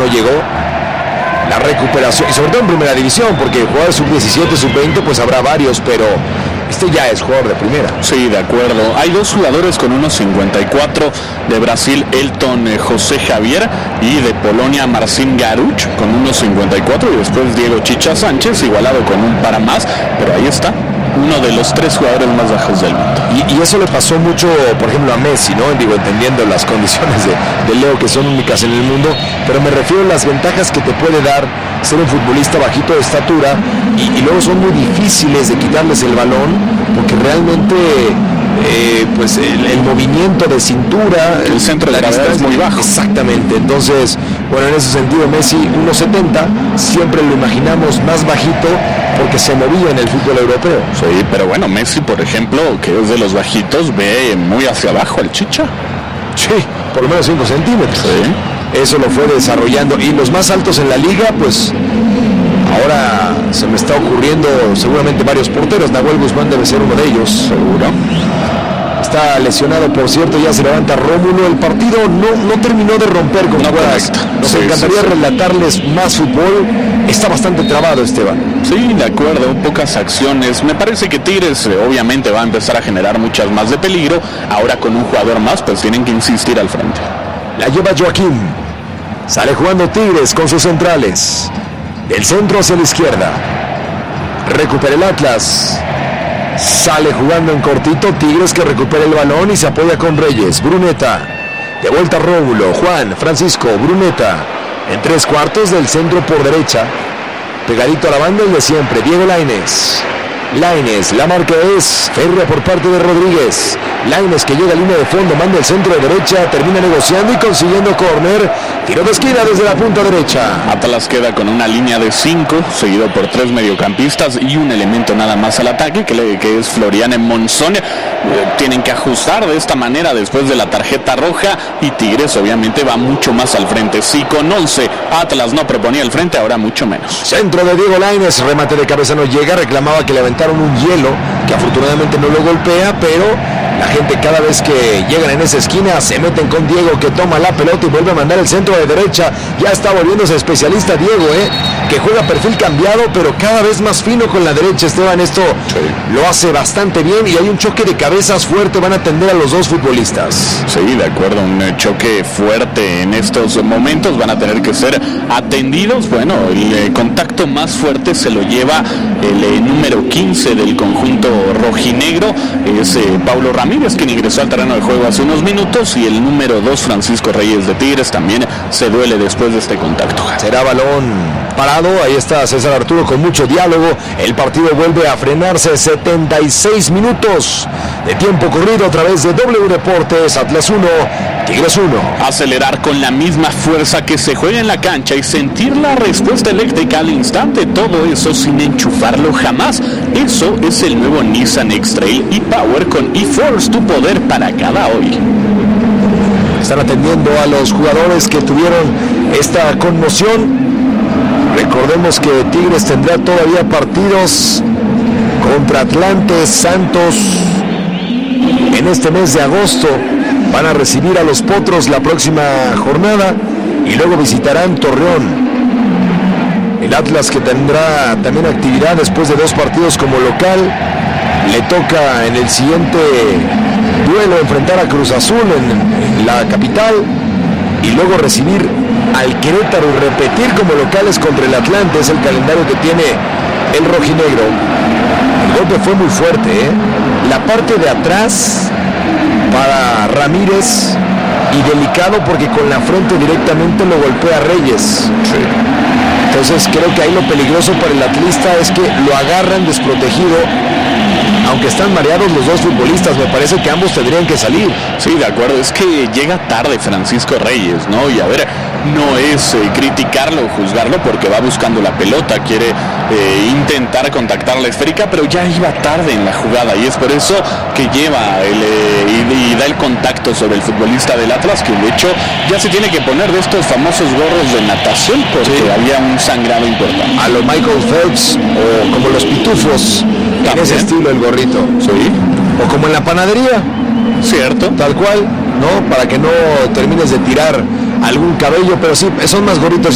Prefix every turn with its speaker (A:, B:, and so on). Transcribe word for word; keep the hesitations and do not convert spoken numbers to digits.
A: llegó. La recuperación, y sobre todo en primera división, porque jugadores sub diecisiete, sub veinte, pues habrá varios, pero este ya es jugador de primera.
B: Sí, de acuerdo. Hay dos jugadores con unos cincuenta y cuatro, de Brasil Elton eh, José Javier, y de Polonia Marcin Garuch con unos cincuenta y cuatro, y después Diego Chicha Sánchez igualado con un para más, pero ahí está, uno de los tres jugadores más bajos del mundo.
A: Y, y eso le pasó mucho, por ejemplo, a Messi, ¿no? Digo, entendiendo las condiciones de, de Leo, que son únicas en el mundo, pero me refiero a las ventajas que te puede dar ser un futbolista bajito de estatura, y, y luego son muy difíciles de quitarles el balón, porque realmente eh, pues el, el movimiento de cintura,
B: el centro de gravedad es muy bajo.
A: Exactamente. Entonces, bueno, en ese sentido Messi uno setenta, siempre lo imaginamos más bajito porque se movía en el fútbol europeo.
B: Sí, pero bueno, Messi, por ejemplo, que es de los bajitos, ve muy hacia abajo al Chicha.
A: Sí, por lo menos cinco centímetros.
B: Sí.
A: Eso lo fue desarrollando. Y los más altos en la liga, pues ahora se me está ocurriendo seguramente varios porteros. Nahuel Guzmán debe ser uno de ellos.
B: Seguro.
A: Está lesionado, por cierto, ya se levanta Rómulo. El partido no, no terminó de romper con
B: no
A: jugadas. Nos
B: sí,
A: encantaría
B: sí, sí.
A: relatarles más fútbol. Está bastante trabado, Esteban.
B: Sí, de acuerdo, pocas acciones. Me parece que Tigres eh, obviamente va a empezar a generar muchas más de peligro. Ahora con un jugador más, pues tienen que insistir al frente.
A: La lleva Joaquín. Sale jugando Tigres con sus centrales. Del centro hacia la izquierda. Recupera el Atlas. Sale jugando en cortito Tigres, que recupera el balón y se apoya con Reyes. Bruneta. De vuelta Rómulo. Juan, Francisco, Bruneta. En tres cuartos del centro por derecha. Pegadito a la banda el de siempre. Diego Lainez. Lainez, la marca es férrea por parte de Rodríguez. Lainez, que llega a línea de fondo, manda el centro de derecha, termina negociando y consiguiendo córner. Tiro de esquina desde la punta derecha.
B: Atlas queda con una línea de cinco, seguido por tres mediocampistas y un elemento nada más al ataque, que, le, que es Florian Monzón. Eh, tienen que ajustar de esta manera después de la tarjeta roja, y Tigres obviamente va mucho más al frente. Si con once Atlas no proponía el frente, ahora mucho menos.
A: Centro de Diego Lainez, remate de cabeza no llega, reclamaba que le aventaron un hielo, que afortunadamente no lo golpea, pero la gente cada vez que llegan en esa esquina se meten con Diego, que toma la pelota y vuelve a mandar el centro de derecha. Ya está volviéndose especialista Diego, eh, que juega perfil cambiado, pero cada vez más fino con la derecha. Esteban, esto sí. Lo hace bastante bien, y hay un choque de cabezas fuerte. Van a atender a los dos futbolistas.
B: Sí, de acuerdo, un choque fuerte en estos momentos. Van a tener que ser atendidos. Bueno, el eh, contacto más fuerte se lo lleva el eh, número quince del conjunto rojinegro, es eh, Paulo Ramírez, quien ingresó al terreno de juego hace unos minutos, y el número dos, Francisco Reyes de Tigres, también se duele después de este contacto.
A: Será balón parado. Ahí está César Arturo con mucho diálogo. El partido vuelve a frenarse. setenta y seis minutos de tiempo corrido a través de W Deportes. Atlas uno, Tigres uno.
B: Acelerar con la misma fuerza que se juega en la cancha y sentir la respuesta eléctrica al instante, todo eso sin enchufarlo jamás. Eso es el nuevo Nissan X-Trail e-Power con e-Force, tu poder para cada hoy.
A: Están atendiendo a los jugadores que tuvieron esta conmoción. Recordemos que Tigres tendrá todavía partidos contra Atlante, Santos en este mes de agosto. Van a recibir a los Potros la próxima jornada y luego visitarán Torreón. El Atlas, que tendrá también actividad después de dos partidos como local, le toca en el siguiente duelo enfrentar a Cruz Azul en, en la capital, y luego recibir al Querétaro y repetir como locales contra el Atlante. Es el calendario que tiene el rojinegro. El golpe fue muy fuerte, ¿eh? La parte de atrás para Ramírez, y delicado porque con la frente directamente lo golpea Reyes.
B: Sí.
A: Entonces creo que ahí lo peligroso para el atlista es que lo agarran desprotegido. Aunque están mareados los dos futbolistas, me parece que ambos tendrían que salir.
B: Sí, de acuerdo, es que llega tarde Francisco Reyes, ¿no? Y a ver, no es eh, criticarlo o juzgarlo, porque va buscando la pelota, quiere eh, intentar contactar la esférica, pero ya iba tarde en la jugada, y es por eso que lleva el, eh, y, y da el contacto sobre el futbolista del Atlas, que de hecho ya se tiene que poner de estos famosos gorros de natación, porque sí, había un sangrado importante.
A: A los Michael Phelps, o como los pitufos, en ese estilo el gorrito.
B: Sí.
A: O como en la panadería.
B: Cierto.
A: Tal cual, ¿no? Para que no termines de tirar algún cabello, pero sí, son más gorritos.